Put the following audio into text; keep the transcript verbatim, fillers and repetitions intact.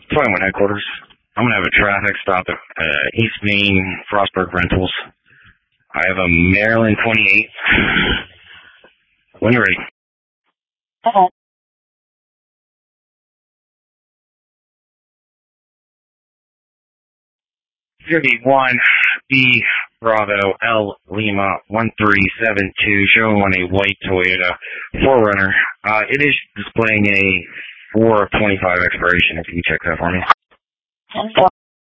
twenty-one headquarters. I'm going to have a traffic stop at uh, East Main Frostburg Rentals. I have a Maryland twenty-eight. When you're ready. Uh-huh. one B Bravo L Lima one three seven two, showing on a white Toyota four runner. Uh, it is displaying a four twenty-five expiration, if you can check that for me.